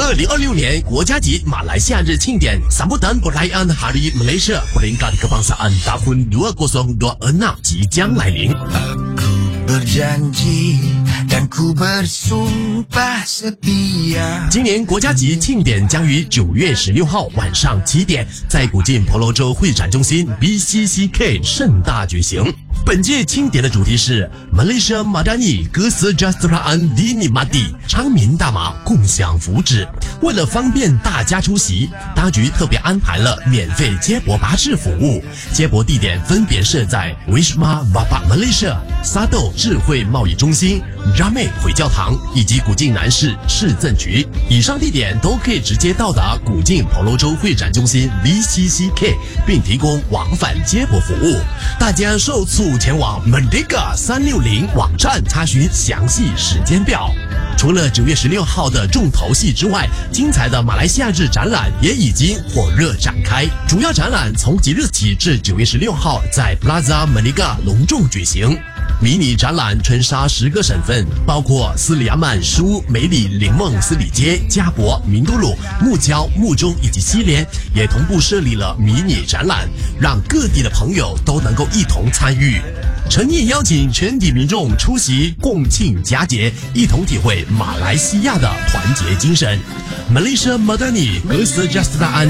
2026年国家级马来西亚日庆典 Sambutan Perayaan Hari Malaysia Peringkat Kebangsaan Tahun 2026 即将来临。 Berjanji dan ku bersumpah setia。 今年国家级庆典将于9月16号晚上7点在古晋婆罗洲会展中心 BCCK 盛大举行。本届庆典的主题是 Malaysia Madani Kesejahteraan Dinikmati， 昌明大马共享福祉。为了方便大家出席，当局特别安排了免费接驳巴士服务，接驳地点分别设在 Wisma Bapak Malaysia、Sado 智慧贸易中心、Ramai 回教堂以及古晋南市市政局。以上地点都可以直接到达古晋婆罗洲会展中心 BCCK， 并提供往返接驳服务。大家受促前往 Merdeka 360网站查询详细时间表。除了9月16号的重头戏之外，精彩的马来西亚日展览也已经火热展开。主要展览从即日起至9月16号在 Plaza Merdeka 隆重举行。迷你展览春杀10个省份，包括斯里亚曼、苏、梅里、林梦、斯里街、加博、明都鲁、木礁、木中以及西联，也同步设立了迷你展览，让各地的朋友都能够一同参与。诚意邀请全体民众出席共庆佳节，一同体会马来西亚的团结精神。Malaysia Madani Kesejahteraan